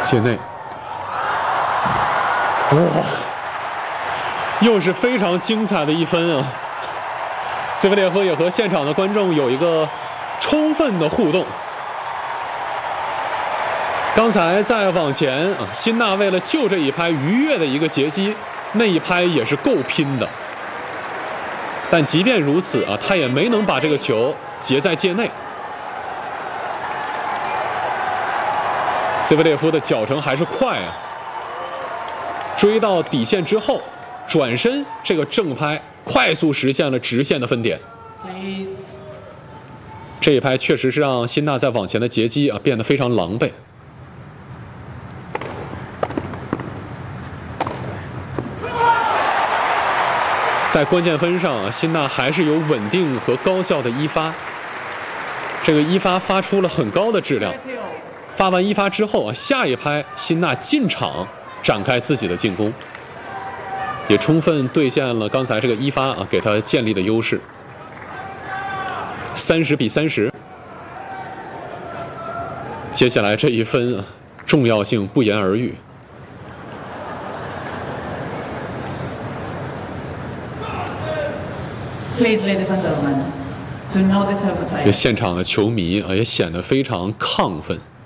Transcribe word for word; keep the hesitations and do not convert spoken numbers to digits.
界内，哇，又是非常精彩的一分啊！兹维列夫也和现场的观众有一个充分的互动。刚才在往前啊，辛纳为了救这一拍愉悦的一个截击，那一拍也是够拼的。但即便如此啊，他也没能把这个球截在界内。兹维列夫的脚程还是快啊，追到底线之后，转身这个正拍快速实现了直线的分点。这一拍确实是让辛纳在往前的截击啊变得非常狼狈。在关键分上啊，辛纳还是有稳定和高效的一发。这个一发发出了很高的质量。发完一发之后啊，下一拍辛纳进场展开自己的进攻，也充分兑现了刚才这个一发啊给他建立的优势。三十比三十，接下来这一分啊，重要性不言而喻。 Please, ladies and gentlemen, do not disturb the play. 这现场的球迷啊也显得非常亢奋。